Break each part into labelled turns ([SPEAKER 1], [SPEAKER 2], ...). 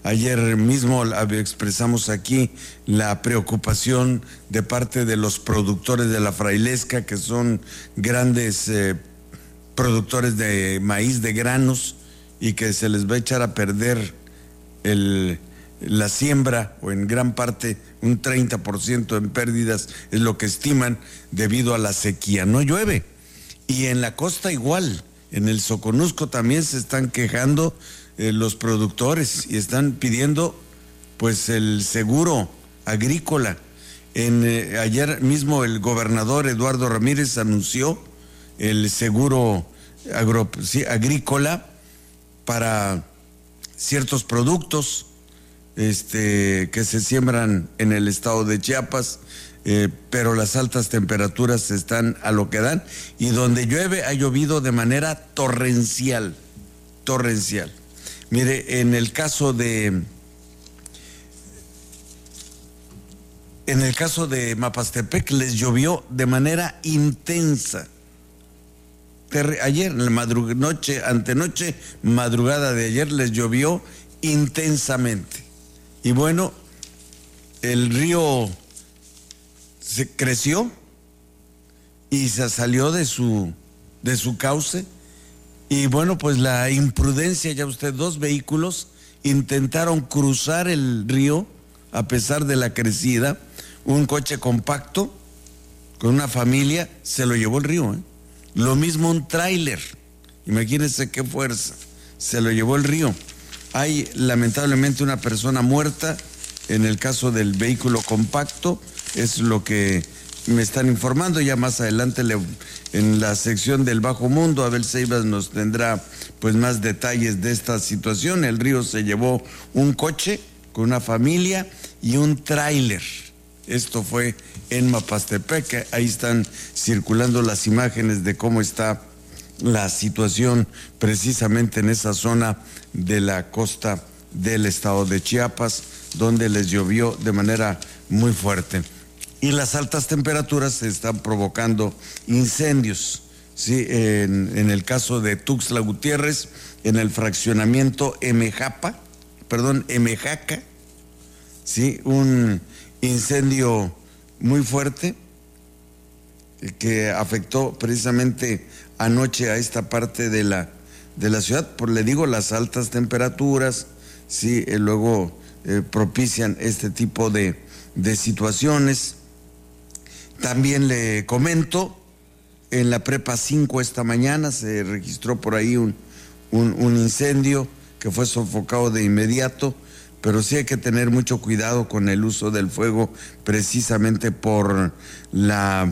[SPEAKER 1] Ayer mismo expresamos aquí la preocupación de parte de los productores de la Frailesca, que son grandes productores de maíz, de granos, y que se les va a echar a perder la siembra, o en gran parte un 30% en pérdidas es lo que estiman debido a la sequía. No llueve. Y en la costa igual, en el Soconusco también se están quejando los productores y están pidiendo pues el seguro agrícola. Ayer mismo el gobernador Eduardo Ramírez anunció el seguro agrícola para ciertos productos que se siembran en el estado de Chiapas, pero las altas temperaturas están a lo que dan, y donde llueve ha llovido de manera torrencial. Mire, en el caso de Mapastepec les llovió de manera intensa. Ayer, en la antenoche, madrugada de ayer, les llovió intensamente. Y bueno, el río se creció y se salió de su cauce. Y bueno, pues la imprudencia, ya usted, 2 vehículos intentaron cruzar el río a pesar de la crecida. Un coche compacto con una familia se lo llevó el río, Lo mismo un tráiler, imagínense qué fuerza, se lo llevó el río. Hay lamentablemente una persona muerta en el caso del vehículo compacto, es lo que me están informando. Ya más adelante en la sección del Bajo Mundo, Abel Ceibas nos tendrá pues más detalles de esta situación. El río se llevó un coche con una familia y un tráiler. Esto fue en Mapastepec. Ahí están circulando las imágenes de cómo está la situación precisamente en esa zona de la costa del estado de Chiapas, donde les llovió de manera muy fuerte. Y las altas temperaturas están provocando incendios, ¿sí? En el caso de Tuxtla Gutiérrez, en el fraccionamiento Emejaca, ¿sí? Un incendio muy fuerte que afectó precisamente anoche a esta parte de la ciudad, le digo, las altas temperaturas, ¿sí? Luego propician este tipo de situaciones. También le comento, en la Prepa 5 esta mañana se registró por ahí un incendio que fue sofocado de inmediato, pero sí hay que tener mucho cuidado con el uso del fuego, precisamente por las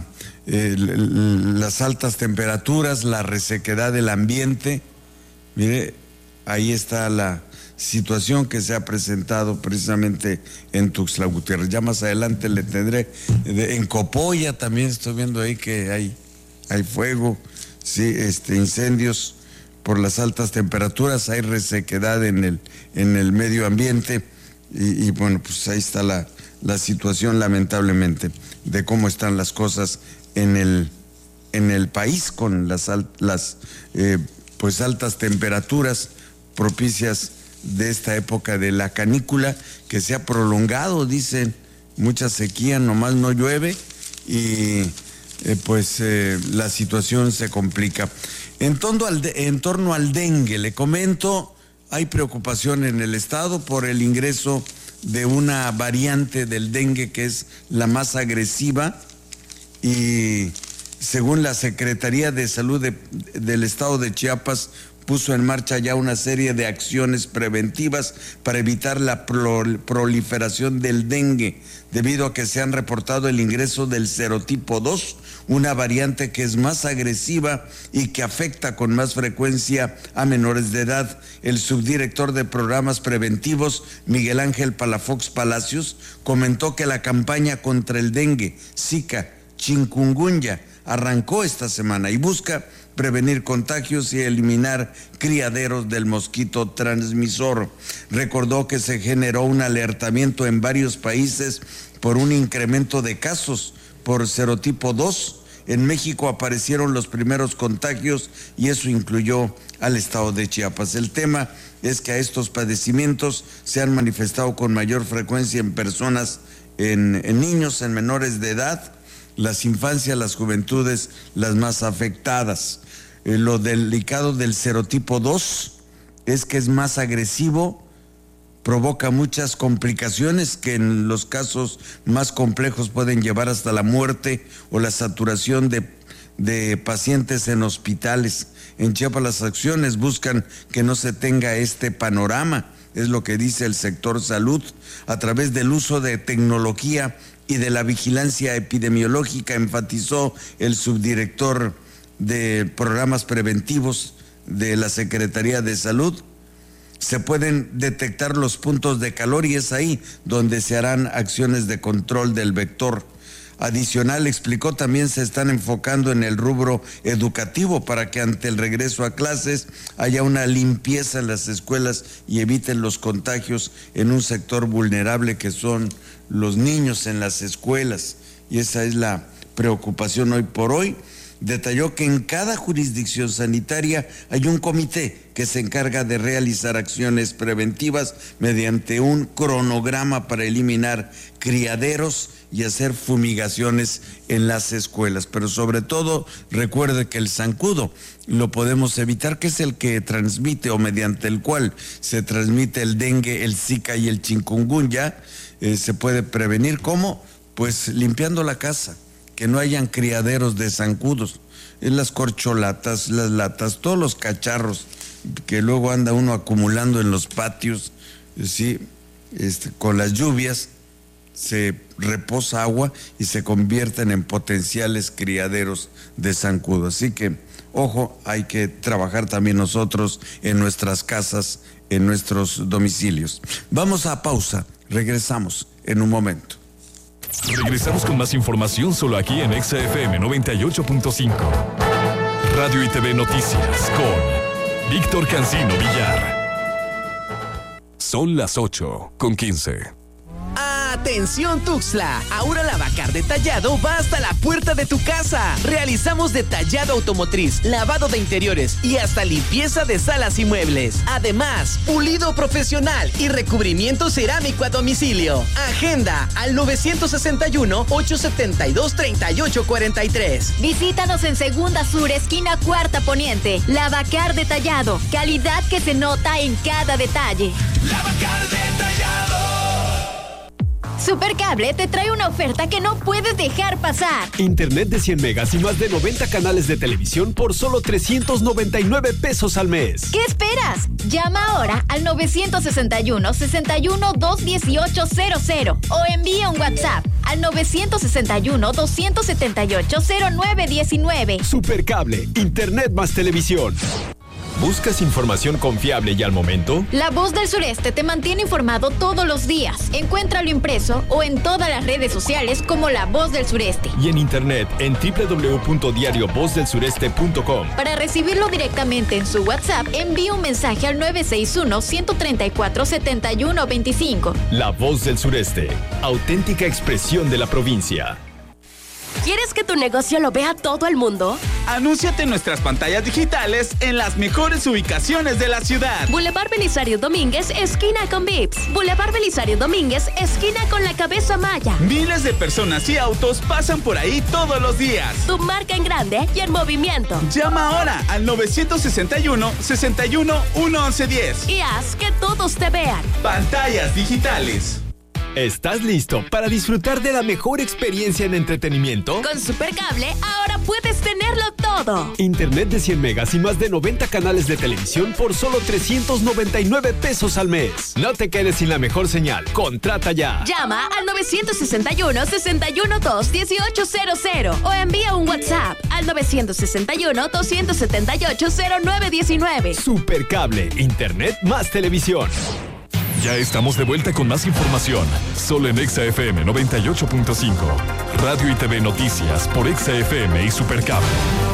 [SPEAKER 1] altas temperaturas, la resequedad del ambiente. Mire, ahí está la situación que se ha presentado precisamente en Tuxtla Gutiérrez. Ya más adelante le tendré, en Copolla también estoy viendo ahí que hay fuego, sí, incendios por las altas temperaturas, hay resequedad en el medio ambiente y bueno, pues ahí está la situación, lamentablemente, de cómo están las cosas en el país con las altas temperaturas propicias de esta época de la canícula, que se ha prolongado, dicen, mucha sequía, nomás no llueve y la situación se complica. En torno al dengue, le comento, hay preocupación en el estado por el ingreso de una variante del dengue que es la más agresiva, y según la Secretaría de Salud del estado de Chiapas, puso en marcha ya una serie de acciones preventivas para evitar la proliferación del dengue, debido a que se han reportado el ingreso del serotipo 2, una variante que es más agresiva y que afecta con más frecuencia a menores de edad. El subdirector de programas preventivos, Miguel Ángel Palafox Palacios, comentó que la campaña contra el dengue, Zika, chikungunya arrancó esta semana y busca prevenir contagios y eliminar criaderos del mosquito transmisor. Recordó que se generó un alertamiento en varios países por un incremento de casos por serotipo 2 en México aparecieron los primeros contagios y eso incluyó al estado de Chiapas. El tema es que a estos padecimientos se han manifestado con mayor frecuencia en personas, en niños, en menores de edad, las infancias, las juventudes, las más afectadas. Lo delicado del serotipo 2 es que es más agresivo, provoca muchas complicaciones que en los casos más complejos pueden llevar hasta la muerte o la saturación de pacientes en hospitales. En Chiapas las acciones buscan que no se tenga este panorama, es lo que dice el sector salud, a través del uso de tecnología y de la vigilancia epidemiológica, enfatizó el subdirector de programas preventivos de la Secretaría de Salud. Se pueden detectar los puntos de calor y es ahí donde se harán acciones de control del vector. Adicional, explicó, también se están enfocando en el rubro educativo para que ante el regreso a clases haya una limpieza en las escuelas y eviten los contagios en un sector vulnerable que son los niños en las escuelas. Y esa es la preocupación hoy por hoy. Detalló que en cada jurisdicción sanitaria hay un comité que se encarga de realizar acciones preventivas mediante un cronograma para eliminar criaderos y hacer fumigaciones en las escuelas. Pero sobre todo, recuerde que el zancudo lo podemos evitar, que es el que transmite o mediante el cual se transmite el dengue, el zika y el chikungunya. Se puede prevenir, ¿cómo? Pues limpiando la casa, que no hayan criaderos de zancudos, en las corcholatas, las latas, todos los cacharros que luego anda uno acumulando en los patios, ¿sí? Con las lluvias se reposa agua y se convierten en potenciales criaderos de zancudo. Así que, ojo, hay que trabajar también nosotros en nuestras casas, en nuestros domicilios. Vamos a pausa, regresamos en un momento.
[SPEAKER 2] Regresamos con más información solo aquí en XFM 98.5. Radio y TV Noticias con Víctor Cancino Villar. Son las 8:15.
[SPEAKER 3] ¡Atención Tuxtla! Ahora Lavacar Detallado va hasta la puerta de tu casa. Realizamos detallado automotriz, lavado de interiores y hasta limpieza de salas y muebles. Además, pulido profesional y recubrimiento cerámico a domicilio. Agenda al 961-872-3843.
[SPEAKER 4] Visítanos en Segunda Sur, esquina Cuarta Poniente. Lavacar Detallado. Calidad que se nota en cada detalle.
[SPEAKER 5] Lavacar Detallado.
[SPEAKER 4] Supercable te trae una oferta que no puedes dejar pasar.
[SPEAKER 6] Internet de 100 megas y más de 90 canales de televisión por solo 399 pesos al mes.
[SPEAKER 4] ¿Qué esperas? Llama ahora al 961-61-21800 o envía un WhatsApp al 961-278-0919.
[SPEAKER 6] Supercable, Internet más televisión. ¿Buscas información confiable y al momento?
[SPEAKER 4] La Voz del Sureste te mantiene informado todos los días. Encuéntralo impreso o en todas las redes sociales como La Voz del Sureste.
[SPEAKER 6] Y en internet en www.diariovozdelsureste.com.
[SPEAKER 4] Para recibirlo directamente en su WhatsApp, envía un mensaje al 961-134-7125.
[SPEAKER 6] La Voz del Sureste, auténtica expresión de la provincia.
[SPEAKER 7] ¿Quieres que tu negocio lo vea todo el mundo?
[SPEAKER 8] Anúnciate en nuestras pantallas digitales en las mejores ubicaciones de la ciudad.
[SPEAKER 7] Boulevard Belisario Domínguez, esquina con Vips. Boulevard Belisario Domínguez, esquina con la Cabeza Maya.
[SPEAKER 8] Miles de personas y autos pasan por ahí todos los días.
[SPEAKER 7] Tu marca en grande y en movimiento.
[SPEAKER 8] Llama ahora al 961-61-1110
[SPEAKER 7] y haz que todos te vean.
[SPEAKER 8] Pantallas digitales.
[SPEAKER 6] ¿Estás listo para disfrutar de la mejor experiencia en entretenimiento?
[SPEAKER 7] Con Supercable ahora puedes tenerlo todo.
[SPEAKER 6] Internet de 100 megas y más de 90 canales de televisión por solo 399 pesos al mes. No te quedes sin la mejor señal. Contrata ya.
[SPEAKER 7] Llama al 961-61-21800 o envía un WhatsApp al 961-278-0919.
[SPEAKER 6] Supercable, Internet más televisión.
[SPEAKER 2] Ya estamos de vuelta con más información, solo en XFM 98.5. Radio y TV Noticias por XFM y Supercable.